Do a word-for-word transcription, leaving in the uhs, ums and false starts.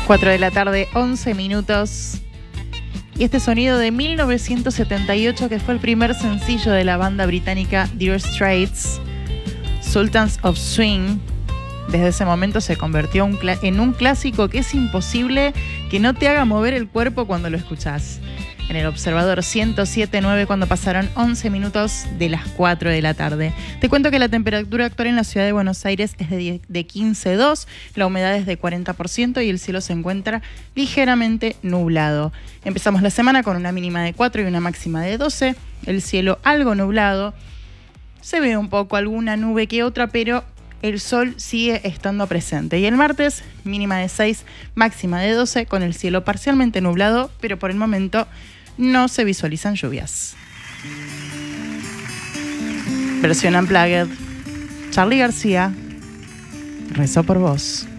cuatro de la tarde, once minutos. Y este sonido de mil novecientos setenta y ocho, que fue el primer sencillo de la banda británica Dire Straits, Sultans of Swing, desde ese momento se convirtió un en un clásico que es imposible que no te haga mover el cuerpo cuando lo escuchás. En el Observador ciento siete punto nueve, cuando pasaron once minutos de las cuatro de la tarde. Te cuento que la temperatura actual en la ciudad de Buenos Aires es de, de quince coma dos, la humedad es de cuarenta por ciento y el cielo se encuentra ligeramente nublado. Empezamos la semana con una mínima de cuatro y una máxima de doce, el cielo algo nublado, se ve un poco alguna nube que otra, pero el sol sigue estando presente. Y el martes, mínima de seis, máxima de doce, con el cielo parcialmente nublado, pero por el momento no se visualizan lluvias. Versión Unplugged. Charly García, Rezo por vos.